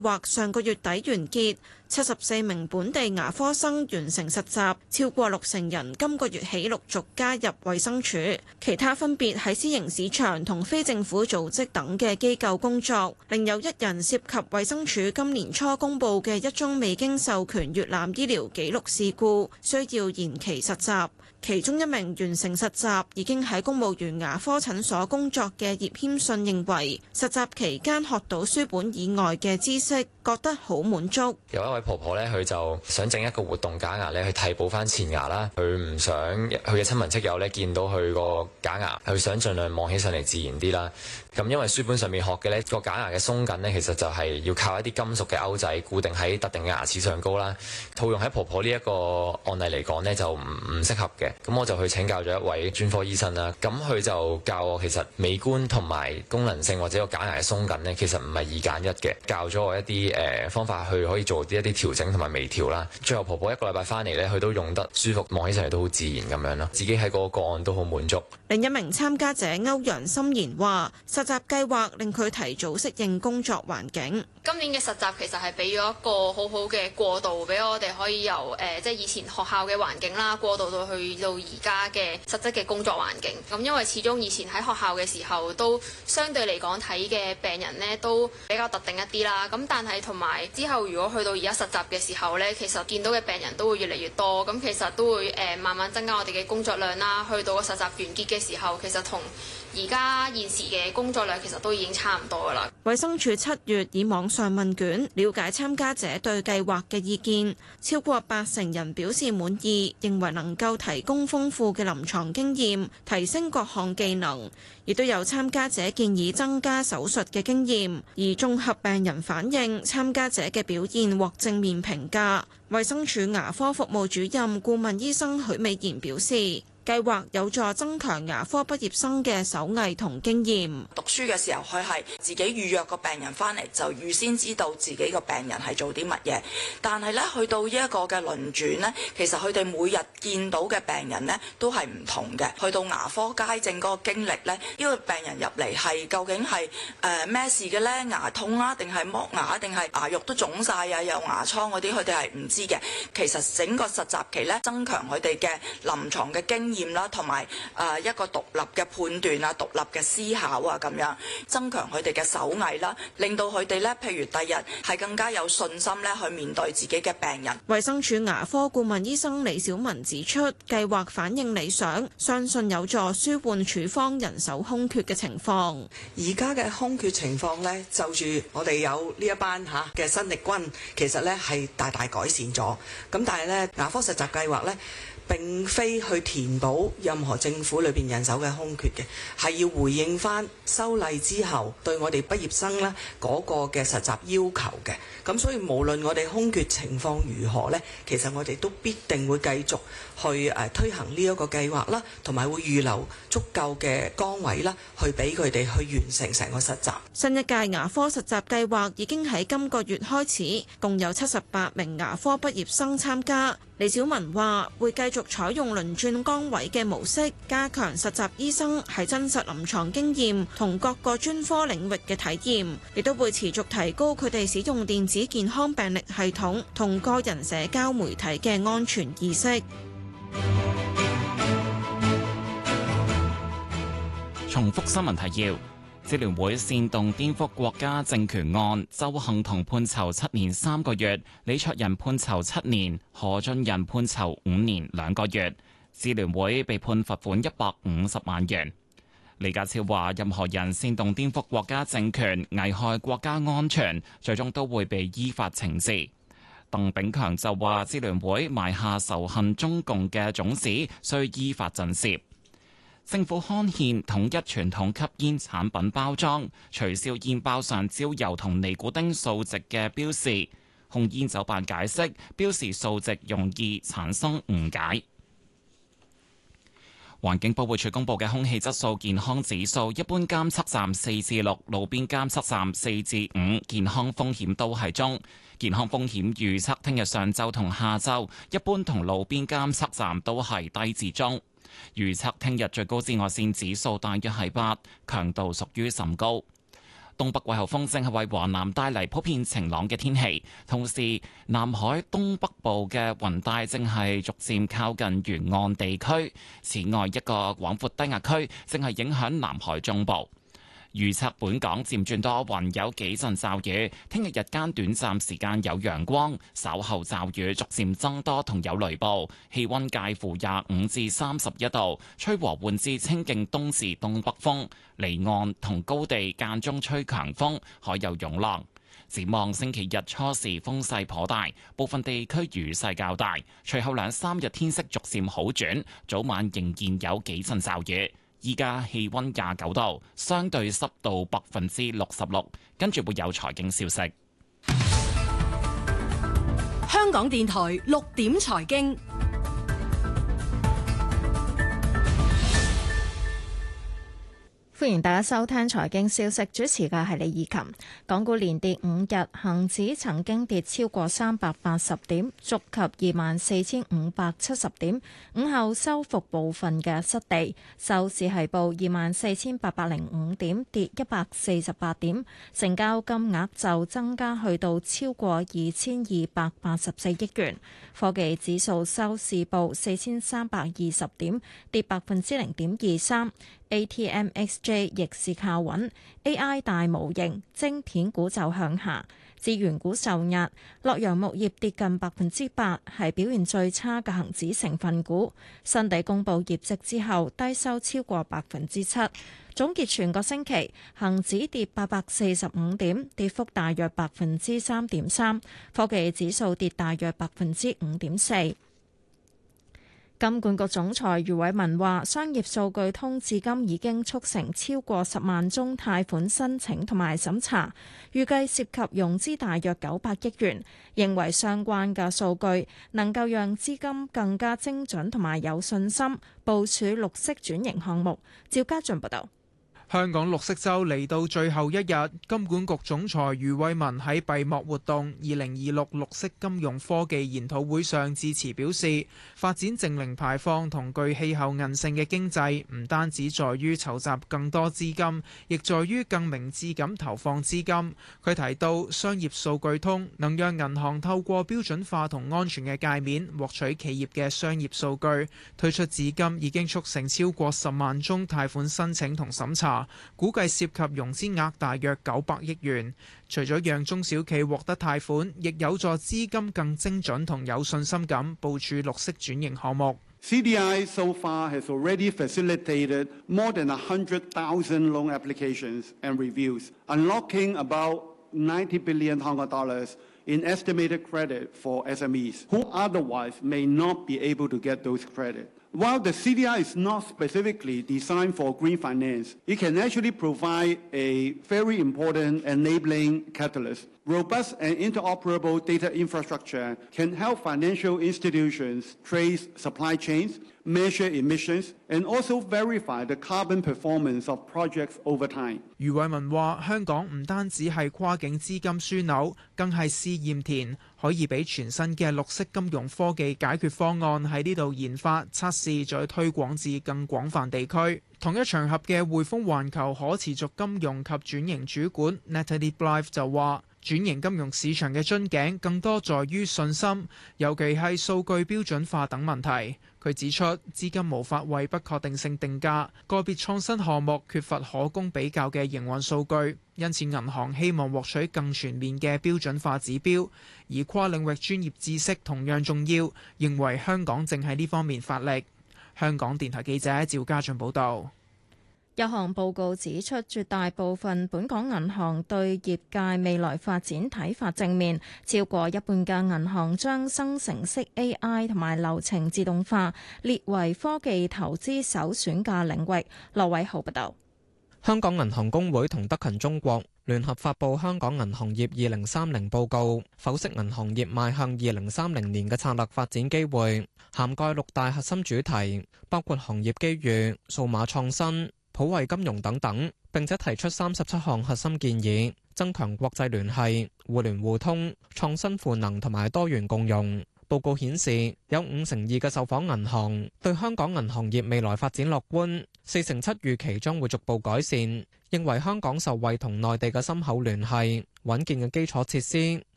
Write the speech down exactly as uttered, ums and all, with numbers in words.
劃上個月底完結，七十四名本地牙科生完成實習，超過六成人今個月起陸續加入衛生署，其他分別喺私營市場同非政府組織等嘅機構工作。另有一人涉及衛生署今年初公佈嘅一宗未經授權閲覽醫療記錄事故，需要延期實習。其中一名完成實習已經喺公務員牙科診所工作嘅葉謙信認為，實習期間學到書本以外嘅知識，覺得好滿足。 有一位婆婆咧，佢就想整一個活動假牙咧，去替補翻前牙啦。佢唔想佢嘅親朋戚友咧見到佢個假牙，佢想盡量望起上嚟自然啲啦。咁因為書本上面學嘅呢個假牙嘅鬆緊呢，其實就係要靠一啲金屬嘅鈎仔固定喺特定嘅牙齒上高啦。套用喺婆婆呢一個案例嚟講呢，就唔唔適合嘅。咁我就去請教咗一位專科醫生啦。咁佢就教我其實美觀同埋功能性或者個假牙嘅鬆緊呢，其實唔係二揀一嘅。教咗我一啲誒、呃、方法去可以做啲一啲調整同埋微調啦。最後婆婆一個禮拜翻嚟呢，佢都用得舒服，望起上嚟都好自然咁樣咯。自己喺嗰個個案都好滿足。 另一名參加者歐陽心妍話：實習計劃令佢提早適應工作環境。 今年嘅實習其實係俾咗一個好好嘅過渡，俾我哋可以由誒、呃、即係以前學校嘅環境啦，過渡到去到而家嘅實質嘅工作環境。咁因為始終以前喺學校嘅時候，都相對嚟講睇嘅病人呢都比較特定一啲啦。咁但係同埋之後，如果去到而家實習嘅時候呢，其實見到嘅病人都會越嚟越多。咁其實都會誒、呃、慢慢增加我哋嘅工作量啦。去到個實習完結嘅時候，其實同而家現時嘅工作量其實都已經差唔多噶啦。 衛生署七月以網上問卷了解參加者對計劃嘅意見，超過八成人表示滿意，認為能夠提供豐富嘅臨床經驗，提升各項技能。亦都有參加者建議增加手術嘅經驗，而綜合病人反映，參加者嘅表現獲正面評價。衛生署牙科服務主任顧問醫生許美賢表示，計劃有助增強牙科畢業生嘅手藝同經驗。 讀書嘅時候，佢係自己預約個病人翻嚟，就預先知道自己個病人係做啲乜嘢。但係咧，去到呢一個嘅輪轉呢，其實佢哋每日見到嘅病人呢都係唔同嘅。去到牙科街症嗰個經歷呢，呢、呢個病人入嚟係究竟係誒咩事嘅呢？牙痛啊，定係剝牙，定係牙肉都腫晒啊，有牙瘡嗰啲，佢哋係唔知嘅。其實整個實習期呢，增強佢哋嘅臨床嘅經驗啦，同埋誒一個獨立嘅判斷啊、獨立嘅思考啊，咁樣增強佢哋嘅手藝啦，令到佢哋咧，譬如第日係更加有信心咧去面對自己嘅病人。 衛生署牙科顧問醫生李小文指出，計劃反應理想，相信有助舒緩處方人手空缺嘅情況。 而家嘅空缺情況呢，就住我哋有呢一班嚇嘅新力軍，其實呢係大大改善咗。咁但係呢，牙科實習計劃呢，並非去填補任何政府裏邊人手嘅空缺嘅，係要回應翻修例之後對我哋畢業生咧嗰個嘅實習要求嘅。咁所以無論我哋空缺情況如何呢，其實我哋都必定會繼續去誒推行呢一個計劃啦，同埋會預留足夠嘅崗位啦，去俾佢哋去完成成個實習。 新一屆牙科實習計劃已經喺今個月開始，共有七十八名牙科畢業生參加。李小文話會繼續採用輪轉崗位嘅模式，加強實習醫生喺真實臨床經驗同各個專科領域嘅體驗，亦都會持續提高佢哋使用電子健康病歷系統同個人社交媒體嘅安全意識。 重複新聞提要。支聯會煽動顛覆國家政權案，鄒幸彤判囚七年三個月，李卓人判囚七年，何俊仁判囚五年兩個月。支聯會被判罰款一百五十萬元。李家超話：任何人煽動顛覆國家政權、危害國家安全，最終都會被依法懲治。鄧炳強就話：支聯會埋下仇恨中共嘅種子，需依法震懾。政府刊憲統一傳統吸煙產品包裝，取消煙包上焦油同尼古丁數值嘅標示。控煙酒辦解釋，標示數值容易產生誤解。環境保護署公布嘅空氣質素健康指數，一般監測站四至六，路邊監測站四至五，健康風險都係中。健康風險預測聽日上晝同下晝，一般同路邊監測站都係低至中。預測聽日最高紫外線指數大約係八，強度屬於甚高。 東北季候風正係為華南帶嚟普遍晴朗嘅天氣，同時南海東北部嘅雲帶正係逐漸靠近沿岸地區。此外，一個廣闊低壓區正係影響南海中部。預測本港漸轉多雲，有幾陣驟雨。聽日日間短暫時間有陽光，稍後驟雨逐漸增多同有雷暴。氣溫介乎廿五至三十一度，吹和緩至清勁東至東北風。離岸同高地間中吹強風，海有湧浪。展望星期日初時風勢頗大，部分地區雨勢較大。隨後兩三日天色逐漸好轉，早晚仍然有幾陣驟雨。依家氣溫廿九度，相對濕度百分之六十六。跟住會有財經消息。 香港電台六點財經。 歡迎大家收聽財經消息，主持嘅係李以琴。港股連跌五日，恒指曾經跌超過三百八十點，觸及二萬四千五百七十點，午後收復部分嘅失地，收市係報二萬四千八百零五點，跌一百四十八點，成交金額就增加去到超過二千二百八十四億元。科技指數收市報四千三百二十點，跌百分之零點二三。A T M X J 逆市靠穩 ，A I 大模型、晶片股就向下，資源股受壓，洛陽鉬業跌近百分之八，係表現最差嘅恒指成分股。新地公布業績之後，低收超過百分之七。總結全個星期，恒指跌八百四十五點，跌幅大約百分之三點三，科技指數跌大約百分之五點四。金管局總裁余偉文話，商業數據通至今已經促成超過十萬宗貸款申請同埋審查，預計涉及融資大約九百億元，認為相關嘅數據能夠讓資金更加精準同埋有信心部署綠色轉型項目。趙家俊報道。 香港綠色週嚟到最後一日，金管局總裁余偉文喺閉幕活動二零二六綠色金融科技研討會上致辭表示，發展淨零排放同具氣候韌性嘅經濟，唔單止在於籌集更多資金，亦在於更明智咁投放資金。佢提到，商業數據通能讓銀行透過標準化同安全嘅界面獲取企業嘅商業數據，推出至今已經促成超過十萬宗貸款申請同審查。估計涉及融資額大約九百億元，除咗讓中小企獲得貸款，亦有助資金更精準同有信心咁部署綠色轉型項目。 C D I so far has already facilitated more than one hundred thousand loan applications and reviews, unlocking about ninety billion Hong Kong dollars in estimated credit for S M Es, who otherwise may not be able to get those credit. While the C D I is not specifically designed for green finance, it can actually provide a very important enabling catalyst. Robust and interoperable data infrastructure can help financial institutions trace supply chains, measure emissions, and also verify the carbon performance of projects over time. 余偉文話：香港唔單止係跨境資金樞紐，更係試驗田，可以俾全新嘅綠色金融科技解決方案喺呢度研發、測試，再推廣至更廣泛地區。同一場合嘅匯豐環球可持續金融及轉型主管 Natalie Blythe 就話：轉型金融市場嘅樽頸更多在於信心，尤其係數據標準化等問題。佢指出，資金無法為不確定性定價，個別創新項目缺乏可供比較嘅營運數據，因此銀行希望獲取更全面嘅標準化指標，而跨領域專業知識同樣重要，認為香港正喺呢方面發力。香港電台記者趙家俊報導。 有項報告指出，絕大部分本港銀行對業界未來發展睇法正面，超過一半嘅銀行將生成式 A I 同埋流程自動化列為科技投資首選嘅領域。羅偉豪報道。 香港銀行公會同德勤中國聯合發布《香港銀行業二零三零報告》，剖析銀行業邁向二零三零年嘅策略發展機會，涵蓋六大核心主題，包括行業機遇、數碼創新、普惠金融等等，並且提出三十七項核心建議，增強國際聯繫、互聯互通、創新賦能同埋多元共用。報告顯示，有五成二嘅受訪銀行對香港銀行業未來發展樂觀， 四成七預期將會逐步改善。認為香港受惠同內地嘅深厚聯繫、穩健嘅基礎設施，